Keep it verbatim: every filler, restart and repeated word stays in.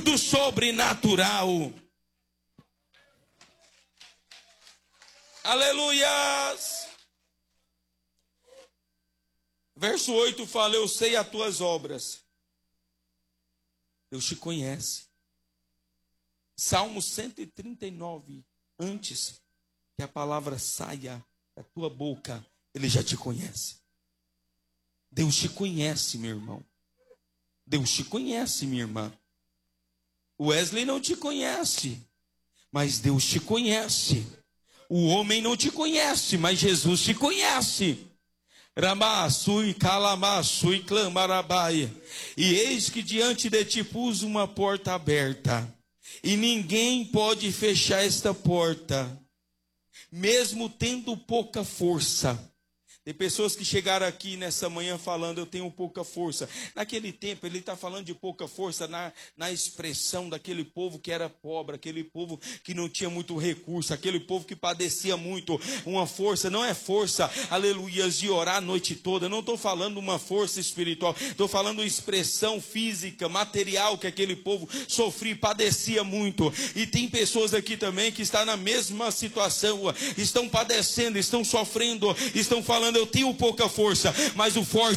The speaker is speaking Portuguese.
do sobrenatural. Aleluias. Verso oito fala: eu sei as tuas obras. Deus te conhece. Salmo cento e trinta e nove, antes que a palavra saia da tua boca, Ele já te conhece. Deus te conhece, meu irmão. Deus te conhece, minha irmã. O Wesley não te conhece, mas Deus te conhece. O homem não te conhece, mas Jesus te conhece. Ramassui, calamassui, clamarabai. E eis que diante de ti pus uma porta aberta, e ninguém pode fechar esta porta, mesmo tendo pouca força. Tem pessoas que chegaram aqui nessa manhã falando: eu tenho pouca força. Naquele tempo ele está falando de pouca força na, na expressão daquele povo que era pobre, aquele povo que não tinha muito recurso, aquele povo que padecia muito. Uma força, não é força, aleluias, de orar a noite toda. Eu não estou falando uma força espiritual, estou falando expressão física, material, que aquele povo sofria, padecia muito. E tem pessoas aqui também que estão na mesma situação, estão padecendo, estão sofrendo, estão falando: eu tenho pouca força, mas o forte